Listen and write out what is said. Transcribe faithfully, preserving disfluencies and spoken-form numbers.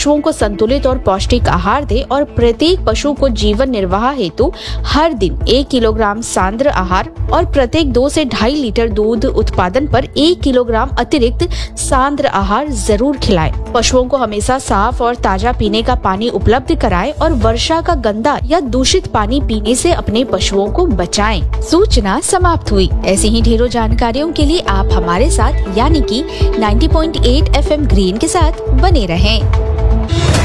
पशुओं को संतुलित और पौष्टिक आहार दे और प्रत्येक पशु को जीवन निर्वाह हेतु हर दिन एक किलोग्राम सांद्र आहार और प्रत्येक दो से ढाई लीटर दूध उत्पादन पर एक किलोग्राम अतिरिक्त सांद्र आहार जरूर खिलाएं। पशुओं को हमेशा साफ और ताजा पीने का पानी उपलब्ध कराएं और वर्षा का गंदा या दूषित पानी पीने से अपने पशुओं को बचाएं। सूचना समाप्त हुई। ऐसी ही ढेरों जानकारियों के लिए आप हमारे साथ यानी कि नब्बे पॉइंट आठ एफ एम ग्रीन के साथ बने रहें।